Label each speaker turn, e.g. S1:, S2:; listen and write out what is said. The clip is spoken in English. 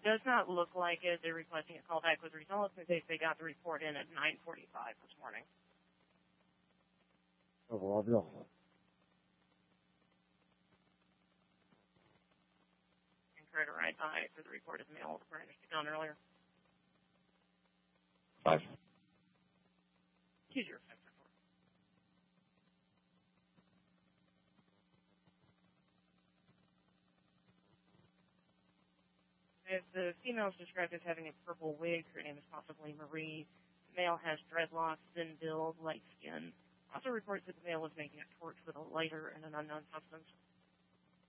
S1: Does not look like it. They're requesting a callback with results. They got the report in at 9:45 this morning.
S2: Favorable.
S1: Incurred a right eye for the report of mail furnished down earlier.
S3: 5.
S1: 205. The female is described as having a purple wig. Her name is possibly Marie. The male has dreadlocks, thin build, light skin. Also reports that the male was making a torch with a lighter and an unknown substance.